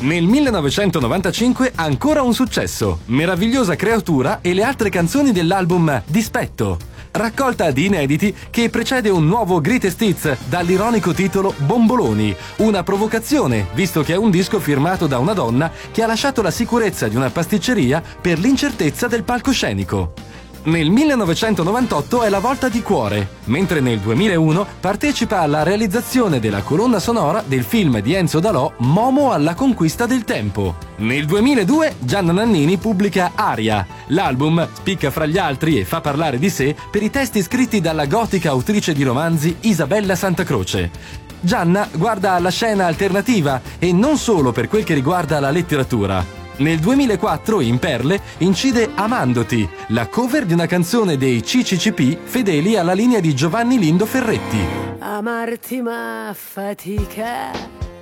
Nel 1995 ancora un successo, Meravigliosa creatura e le altre canzoni dell'album Dispetto, raccolta di inediti che precede un nuovo Greatest Hits dall'ironico titolo Bomboloni, una provocazione, visto che è un disco firmato da una donna che ha lasciato la sicurezza di una pasticceria per l'incertezza del palcoscenico. Nel 1998 è la volta di Cuore, mentre nel 2001 partecipa alla realizzazione della colonna sonora del film di Enzo Dalò Momo alla conquista del tempo. Nel 2002 Gianna Nannini pubblica Aria. L'album spicca fra gli altri e fa parlare di sé per i testi scritti dalla gotica autrice di romanzi Isabella Santacroce. Gianna guarda alla scena alternativa e non solo per quel che riguarda la letteratura. Nel 2004 in Perle incide Amandoti, la cover di una canzone dei CCCP fedeli alla linea di Giovanni Lindo Ferretti. Amarti ma fatica